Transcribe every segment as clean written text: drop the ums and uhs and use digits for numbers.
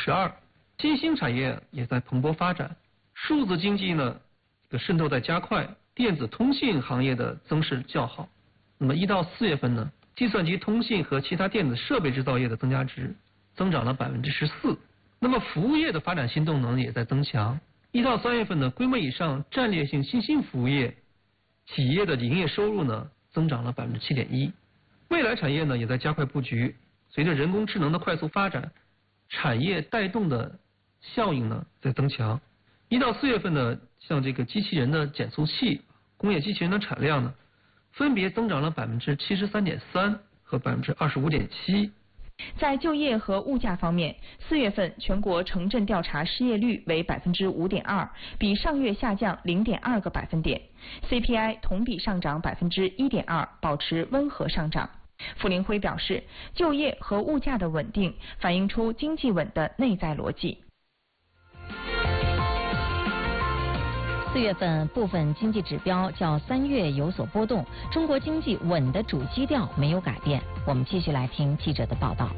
12%。新兴产业也在蓬勃发展，数字经济呢渗透在加快，电子通信行业的增势较好。那么1到4月份呢，计算机通信和其他电子设备制造业的增加值增长了14%。那么服务业的发展新动能也在增强。1到3月份呢，规模以上战略性新兴服务业企业的营业收入呢增长了7.1%。未来产业呢也在加快布局，随着人工智能的快速发展，产业带动的效应呢在增强。1到4月份呢，像这个机器人的减速器、工业机器人的产量呢，分别增长了73.3%和25.7%。 在就业和物价方面，4月份全国城镇调查失业率为5.2%，比上月下降0.2个百分点。CPI 同比上涨1.2%，保持温和上涨。傅林辉表示，就业和物价的稳定反映出经济稳的内在逻辑。 4月份部分经济指标较3月有所波动，中国经济稳的主基调没有改变。我们继续来听记者的报道。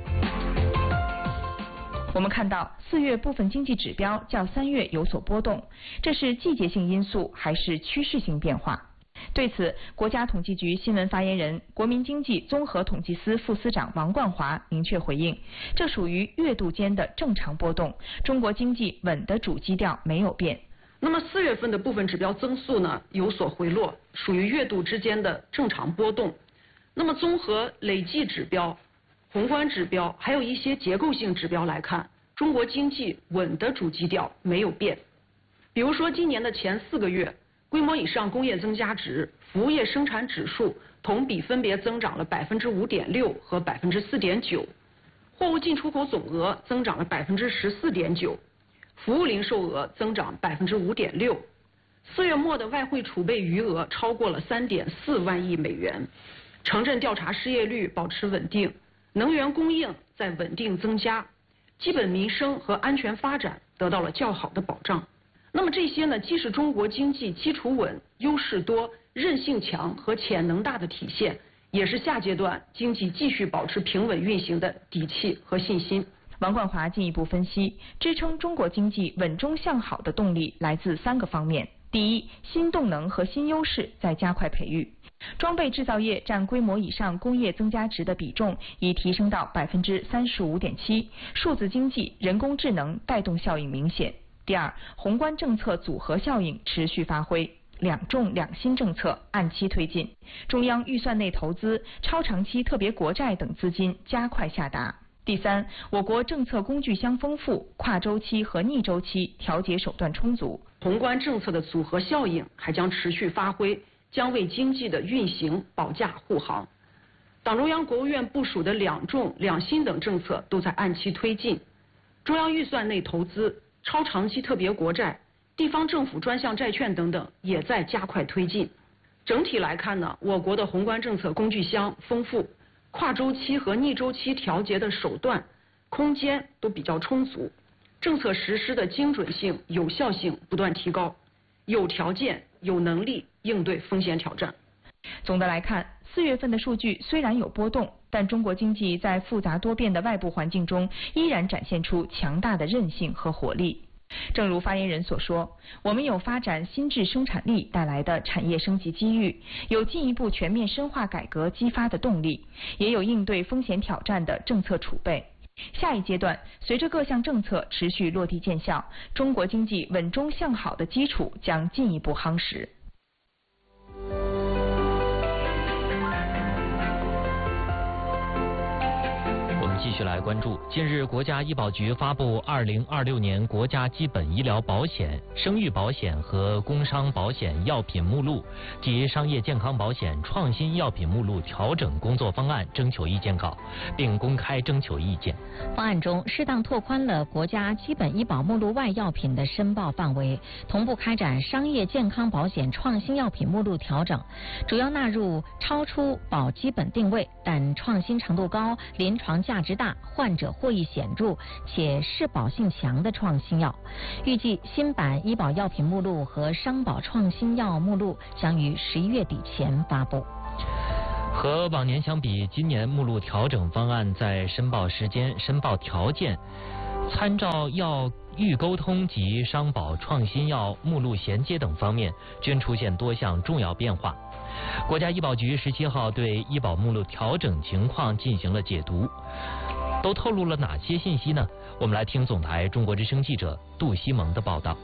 我们看到4月部分经济指标较3月有所波动，这是季节性因素还是趋势性变化？对此，国家统计局新闻发言人、国民经济综合统计司副司长王冠华明确回应，这属于月度间的正常波动，中国经济稳的主基调没有变。 那么4月份的部分指标增速呢有所回落，属于月度之间的正常波动。那么综合累计指标、宏观指标，还有一些结构性指标来看，中国经济稳的主基调没有变。比如说今年的前4个月，规模以上工业增加值、服务业生产指数同比分别增长了5.6%和4.9%，货物进出口总额增长了14.9%。服务零售额增长5.6%，4月末的外汇储备余额超过了3.4万亿美元，城镇调查失业率保持稳定，能源供应在稳定增加，基本民生和安全发展得到了较好的保障。那么这些呢，既是中国经济基础稳、优势多、韧性强和潜能大的体现，也是下阶段经济继续保持平稳运行的底气和信心。 王冠华进一步分析，支撑中国经济稳中向好的动力来自3个方面。第一，新动能和新优势在加快培育，装备制造业占规模以上工业增加值的比重已提升到35.7%，数字经济、人工智能带动效应明显。第二，宏观政策组合效应持续发挥。2重2新政策按期推进，中央预算内投资、超长期特别国债等资金加快下达。第三，我国政策工具箱丰富，跨周期和逆周期调节手段充足， 宏观政策的组合效应还将持续发挥，将为经济的运行保驾护航。党中央、国务院部署的2重2新等政策都在按期推进，中央预算内投资、超长期特别国债、地方政府专项债券等等也在加快推进。整体来看呢，我国的宏观政策工具箱丰富，跨周期和逆周期调节的手段、空间都比较充足，政策实施的精准性、有效性不断提高，有条件、有能力应对风险挑战。 总的来看，4月份的数据虽然有波动，但中国经济在复杂多变的外部环境中依然展现出强大的韧性和活力。正如发言人所说，我们有发展新质生产力带来的产业升级机遇，有进一步全面深化改革激发的动力，也有应对风险挑战的政策储备。下一阶段，随着各项政策持续落地见效，中国经济稳中向好的基础将进一步夯实。 继续来关注，近日国家医保局发布2026年国家基本医疗保险、生育保险和工伤保险药品目录及商业健康保险创新药品目录调整工作方案征求意见稿，并公开征求意见。 方案中适当拓宽了国家基本医保目录外药品的申报范围，同步开展商业健康保险创新药品目录调整，主要纳入超出保基本定位但创新程度高、临床价值大、患者获益显著且适保性强的创新药。预计新版医保药品目录和商保创新药目录将于11月底前发布。 和往年相比，今年目录调整方案在申报时间、申报条件、 参照药预沟通及商保创新药目录衔接等方面均出现多项重要变化。国家医保局17号对医保目录调整情况进行了解读，都透露了哪些信息呢？我们来听总台中国之声记者杜西蒙的报道。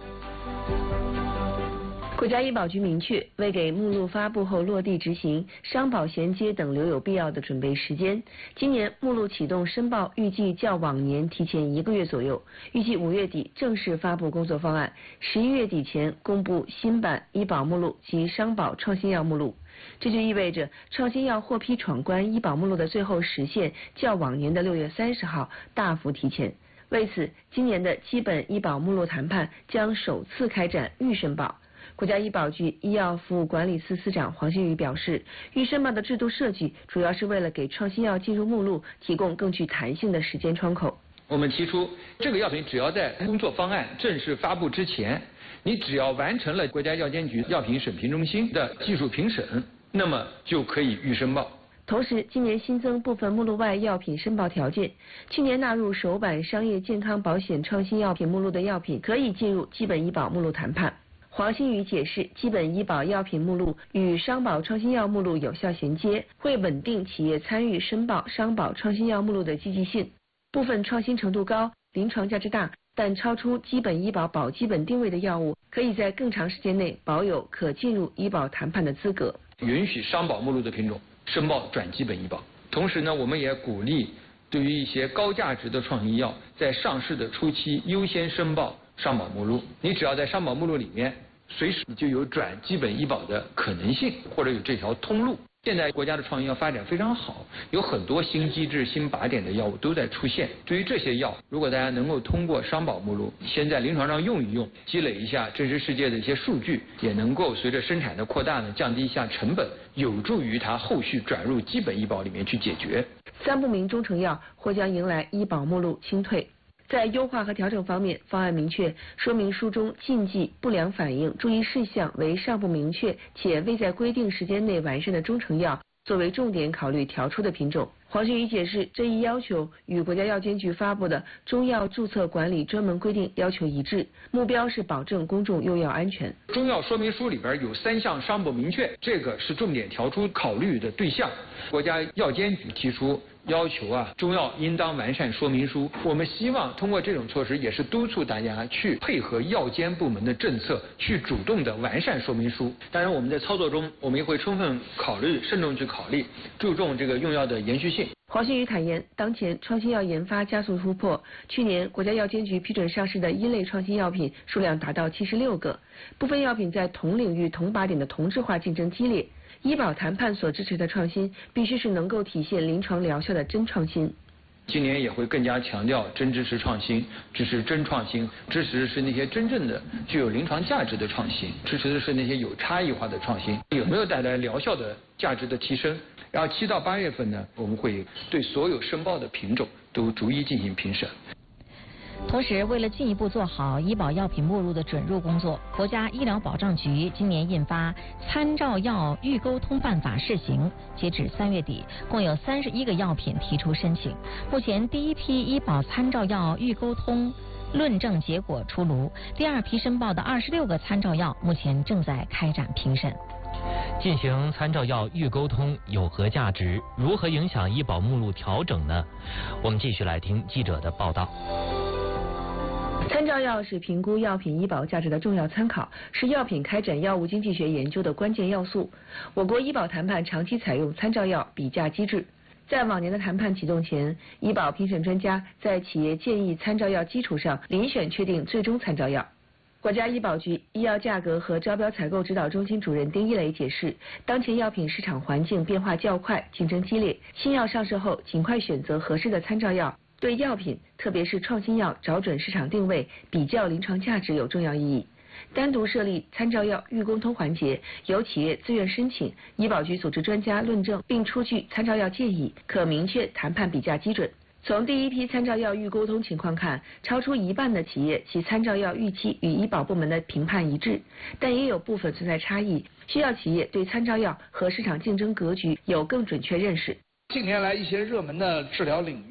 国家医保局明确，为给目录发布后落地执行、商保衔接等留有必要的准备时间，今年目录启动申报预计较往年提前1个月左右，预计5月底正式发布工作方案，11月底前公布新版医保目录及商保创新药目录。这就意味着创新药获批闯关医保目录的最后时限较往年的6月30号大幅提前。为此，今年的基本医保目录谈判将首次开展预申报。国家医保局医药服务管理司司长黄新宇表示，预申报的制度设计主要是为了给创新药进入目录提供更具弹性的时间窗口。 我们提出，这个药品只要在工作方案正式发布之前，你只要完成了国家药监局药品审评中心的技术评审，那么就可以预申报。 同时，今年新增部分目录外药品申报条件，去年纳入首版商业健康保险创新药品目录的药品可以进入基本医保目录谈判。黄新宇解释，基本医保药品目录与商保创新药目录有效衔接，会稳定企业参与申报商保创新药目录的积极性。部分创新程度高、临床价值大但超出基本医保保基本定位的药物，可以在更长时间内保有可进入医保谈判的资格。 允许商保目录的品种申报转基本医保，同时呢，我们也鼓励对于一些高价值的创新药，在上市的初期优先申报商保目录。你只要在商保目录里面，随时就有转基本医保的可能性，或者有这条通路。现在国家的创新药发展非常好，有很多新机制、新靶点的药物都在出现。对于这些药，如果大家能够通过商保目录先在临床上用一用，积累一下真实世界的一些数据，也能够随着生产的扩大呢，降低一下成本，有助于它后续转入基本医保里面去解决。 3不明中成药或将迎来医保目录清退。在优化和调整方面，方案明确说明书中禁忌、不良反应、注意事项为尚不明确且未在规定时间内完善的中成药作为重点考虑调出的品种。黄新宇解释，这一要求与国家药监局发布的中药注册管理专门规定要求一致，目标是保证公众用药安全。 中药说明书里边有3项尚不明确，这个是重点调出考虑的对象。国家药监局提出要求中药应当完善说明书。我们希望通过这种措施，也是督促大家去配合药监部门的政策，去主动的完善说明书。当然，我们在操作中，我们也会充分考虑、慎重去考虑，注重这个用药的延续性。 黄新宇坦言，当前创新药研发加速突破，去年国家药监局批准上市的一类创新药品数量达到76个，部分药品在同领域同靶点的同质化竞争激烈。医保谈判所支持的创新，必须是能够体现临床疗效的真创新。 今年也会更加强调真支持创新，支持真创新，支持的是那些真正的具有临床价值的创新，支持的是那些有差异化的创新，有没有带来疗效的价值的提升。然后7到8月份呢，我们会对所有申报的品种都逐一进行评审。 同时，为了进一步做好医保药品目录的准入工作，国家医疗保障局今年印发《参照药预沟通办法》试行，截止3月底，共有31个药品提出申请。目前第一批医保参照药预沟通论证结果出炉，第2批申报的26个参照药目前正在开展评审。 进行参照药预沟通有何价值？如何影响医保目录调整呢？我们继续来听记者的报道。 参照药是评估药品医保价值的重要参考，是药品开展药物经济学研究的关键要素。我国医保谈判长期采用参照药比价机制。在往年的谈判启动前，医保评审专家在企业建议参照药基础上遴选确定最终参照药。国家医保局医药价格和招标采购指导中心主任丁一雷解释，当前药品市场环境变化较快，竞争激烈，新药上市后尽快选择合适的参照药，对药品特别是创新药找准市场定位、比较临床价值有重要意义。单独设立参照药预沟通环节，由企业自愿申请，医保局组织专家论证并出具参照药建议，可明确谈判比价基准。从第一批参照药预沟通情况看，超出1半的企业其参照药预期与医保部门的评判一致，但也有部分存在差异，需要企业对参照药和市场竞争格局有更准确认识。 近年来一些热门的治疗领域，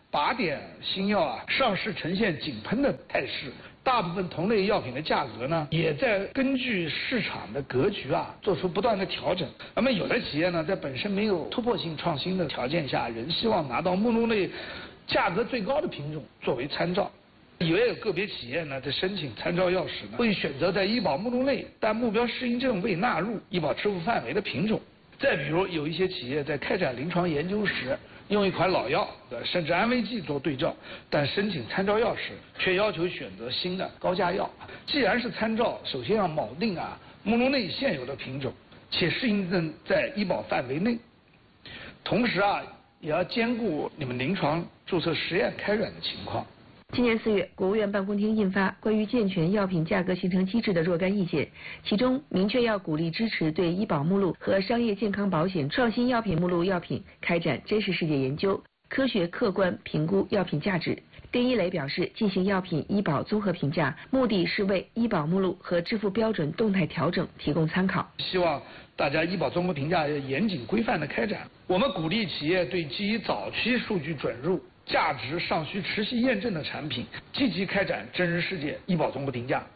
靶点新药上市呈现井喷的态势，大部分同类药品的价格呢，也在根据市场的格局做出不断的调整。那么有的企业呢，在本身没有突破性创新的条件下，仍希望拿到目录内价格最高的品种作为参照。也有个别企业呢，在申请参照药时呢，会选择在医保目录内但目标适应症未纳入医保支付范围的品种。再比如，有一些企业在开展临床研究时，用一款老药甚至安慰剂做对照，但申请参照药时却要求选择新的高价药。既然是参照，首先要铆定目录内现有的品种，且适应症在医保范围内，同时也要兼顾你们临床注册实验开展的情况。 今年4月，国务院办公厅印发关于健全药品价格形成机制的若干意见，其中明确要鼓励支持对医保目录和商业健康保险创新药品目录药品开展真实世界研究，科学客观评估药品价值。丁一磊表示，进行药品医保综合评价，目的是为医保目录和支付标准动态调整提供参考。 希望大家医保综合评价要严谨规范的开展。我们鼓励企业对基于早期数据准入、价值尚需持续验证的产品，积极开展真实世界医保综合评价。